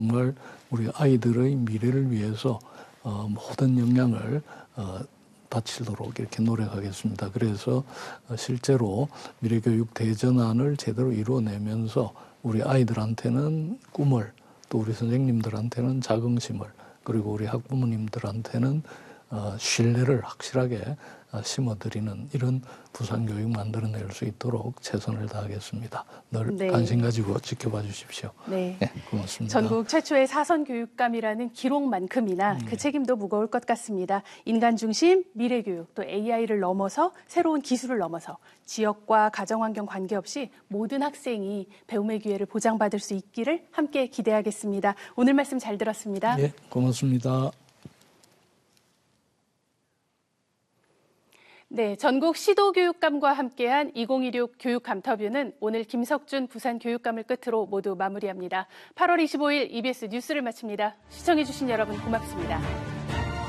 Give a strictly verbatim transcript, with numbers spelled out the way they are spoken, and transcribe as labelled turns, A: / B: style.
A: 정말 우리 아이들의 미래를 위해서 어, 모든 역량을 어, 바치도록 이렇게 노력하겠습니다. 그래서 어, 실제로 미래교육 대전환을 제대로 이루어내면서 우리 아이들한테는 꿈을, 또 우리 선생님들한테는 자긍심을, 그리고 우리 학부모님들한테는 어, 신뢰를 확실하게 어, 심어드리는 이런 부산교육 만들어낼 수 있도록 최선을 다하겠습니다. 늘
B: 네.
A: 관심 가지고 지켜봐 주십시오.
B: 네.
A: 네, 고맙습니다.
B: 전국 최초의 사선 교육감이라는 기록만큼이나 그 책임도 무거울 것 같습니다. 인간 중심, 미래 교육, 또 에이아이를 넘어서 새로운 기술을 넘어서 지역과 가정환경 관계없이 모든 학생이 배움의 기회를 보장받을 수 있기를 함께 기대하겠습니다. 오늘 말씀 잘 들었습니다.
A: 네, 고맙습니다.
B: 네, 전국 시도교육감과 함께한 이천이십육 교육감터뷰는 오늘 김석준 부산교육감을 끝으로 모두 마무리합니다. 팔월 이십오일 이비에스 뉴스를 마칩니다. 시청해주신 여러분 고맙습니다.